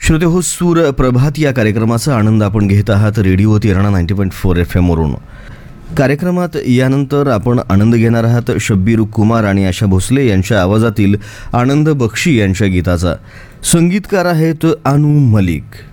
श्रोते हो, सूर प्रभात या कार्यक्रमाचा आनंद आपण घेत आहात रेडिओ तिरणा 90.4 FM वरून. कार्यक्रमात यानंतर आपण आनंद घेणार आहात शब्बीर कुमार आणि आशा भोसले यांच्या आवाजातील आनंद बक्षी यांच्या गीताचा. संगीतकार आहेत अनु मलिक.